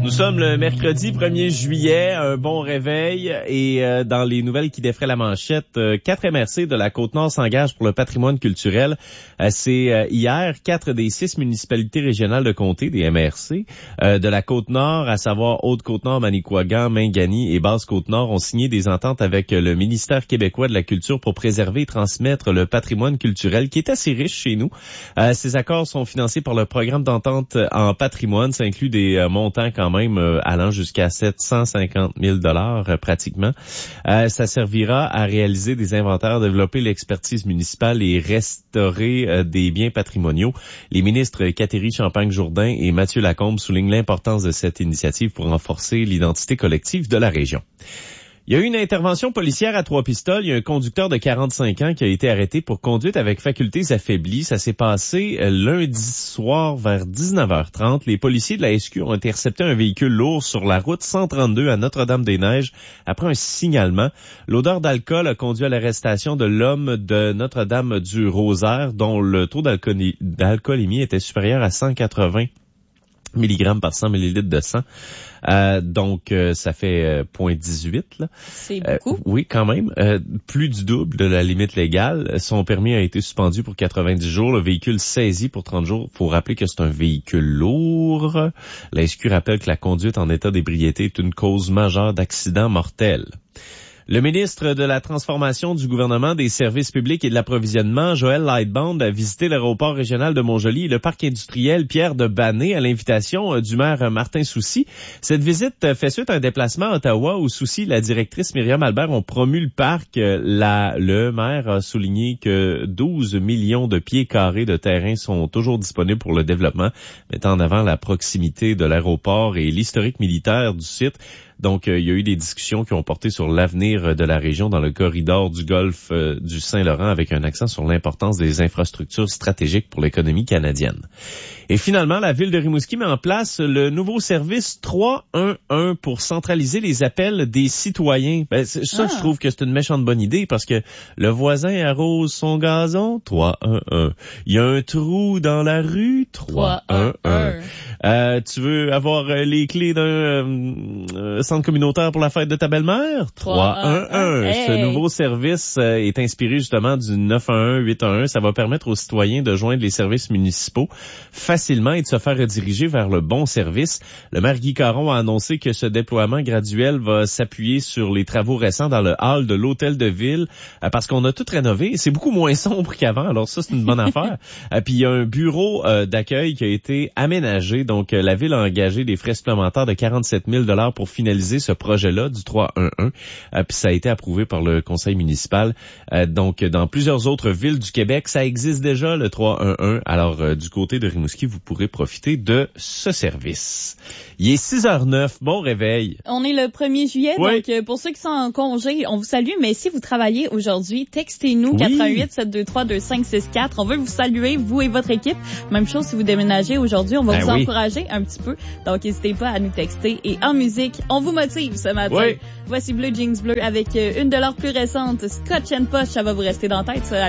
Nous sommes le mercredi 1er juillet, un bon réveil et dans les nouvelles qui défraient la manchette, 4 MRC de la Côte-Nord s'engagent pour le patrimoine culturel. C'est hier, 4 des 6 municipalités régionales de comté, des MRC, de la Côte-Nord, à savoir Haute-Côte-Nord, Manicouagan, Mingani et Basse-Côte-Nord, ont signé des ententes avec le ministère québécois de la Culture pour préserver et transmettre le patrimoine culturel qui est assez riche chez nous. Ces accords sont financés par le programme d'entente en patrimoine. Ça inclut des montants quand même allant jusqu'à 750 000 $ pratiquement. Ça servira à réaliser des inventaires, développer l'expertise municipale et restaurer des biens patrimoniaux. Les ministres Catherine Champagne-Jourdain et Mathieu Lacombe soulignent l'importance de cette initiative pour renforcer l'identité collective de la région. Il y a eu une intervention policière à Trois-Pistoles. Il y a un conducteur de 45 ans qui a été arrêté pour conduite avec facultés affaiblies. Ça s'est passé lundi soir vers 19h30. Les policiers de la SQ ont intercepté un véhicule lourd sur la route 132 à Notre-Dame-des-Neiges après un signalement. L'odeur d'alcool a conduit à l'arrestation de l'homme de Notre-Dame-du-Rosaire dont le taux d'alcoolémie était supérieur à 180 mg par 100 ml de sang. Donc, ça fait 0.18. Là. C'est beaucoup. Oui, quand même. Plus du double de la limite légale. Son permis a été suspendu pour 90 jours. Le véhicule saisi pour 30 jours. Il faut rappeler que c'est un véhicule lourd. La SQ rappelle que la conduite en état d'ébriété est une cause majeure d'accident mortel. Le ministre de la Transformation du gouvernement des services publics et de l'approvisionnement, Joël Lightbound, a visité l'aéroport régional de Montjoly et le parc industriel Pierre de Banné à l'invitation du maire Martin Soucy. Cette visite fait suite à un déplacement à Ottawa où Soucy et la directrice Myriam Albert ont promu le parc. Le maire a souligné que 12 millions de pieds carrés de terrain sont toujours disponibles pour le développement, mettant en avant la proximité de l'aéroport et l'historique militaire du site. Donc, il y a eu des discussions qui ont porté sur l'avenir de la région dans le corridor du golfe du Saint-Laurent avec un accent sur l'importance des infrastructures stratégiques pour l'économie canadienne. Et finalement, la ville de Rimouski met en place le nouveau service 311 pour centraliser les appels des citoyens. Je trouve que c'est une méchante bonne idée parce que le voisin arrose son gazon, 311. Il y a un trou dans la rue, 311. Tu veux avoir les clés d'un centre communautaire pour la fête de ta belle-mère? 311. Hey. Ce nouveau service est inspiré justement du 911, 811. Ça va permettre aux citoyens de joindre les services municipaux facilement et de se faire rediriger vers le bon service. Le maire Guy Caron a annoncé que ce déploiement graduel va s'appuyer sur les travaux récents dans le hall de l'hôtel de ville parce qu'on a tout rénové. C'est beaucoup moins sombre qu'avant, alors ça, c'est une bonne affaire. Puis il y a un bureau d'accueil qui a été aménagé. Donc, la ville a engagé des frais supplémentaires de 47 000 $ pour finaliser ce projet-là du 311. Puis ça a été approuvé par le conseil municipal. Donc, dans plusieurs autres villes du Québec, ça existe déjà, le 311. Alors, du côté de Rimouski, vous pourrez profiter de ce service. Il est 6h09. Bon réveil. On est le 1er juillet, oui. Donc pour ceux qui sont en congé, on vous salue. Mais si vous travaillez aujourd'hui, textez-nous 88-723-2564. On veut vous saluer, vous et votre équipe. Même chose si vous déménagez aujourd'hui, on va vous encourager un petit peu. Donc n'hésitez pas à nous texter. Et en musique, on vous motive ce matin. Oui. Voici Bleu Jeans Bleu avec une de leurs plus récentes, Scotch & Posh. Ça va vous rester dans la tête, ça.